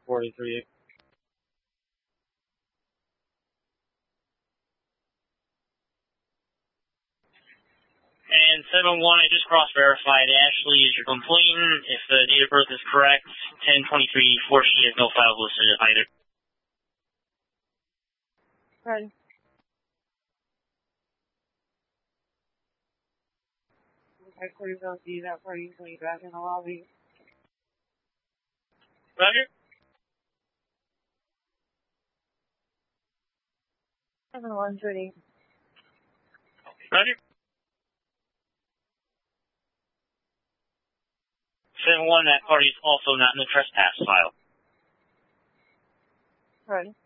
43. And 7-1, I just cross-verified. Ashley is your complainant. If the date of birth is correct, 10/23/4, she has no files listed either. Ready. Headquarters, I'll see that party until you're back in the lobby. Roger. 7-1's ready. Roger. 7-1, that party is also not in the trespass file. Ready.